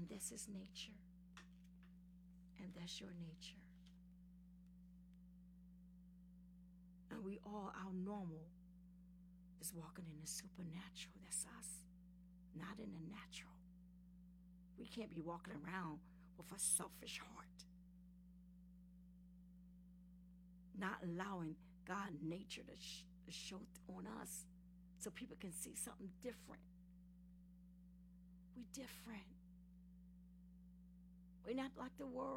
And that's his nature. And that's your nature. And we all, our normal is walking in the supernatural. That's us, not in the natural. We can't be walking around with a selfish heart, not allowing God's nature to show on us so people can see something different. We different. We're not like the world.